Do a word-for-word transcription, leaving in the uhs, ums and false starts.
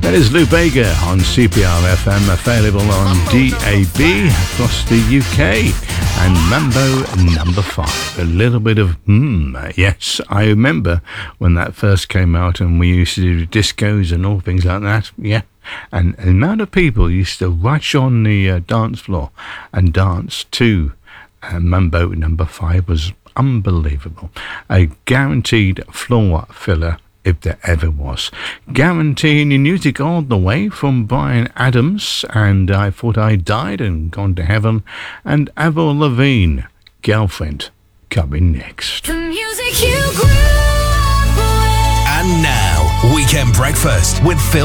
That is Lou Bega on C P R F M, available on D A B across the U K. And Mambo number five. A little bit of hmm. Yes, I remember when that first came out and we used to do discos and all things like that. Yeah. And the amount of people used to rush on the uh, dance floor and dance to uh, Mambo number five was unbelievable. A guaranteed floor filler, if there ever was. Guaranteeing your music all the way from Bryan Adams and I Thought I Died and Gone to Heaven, and Avril Lavigne, Girlfriend, coming next. The music you grew up with. And now, Weekend Breakfast with Phil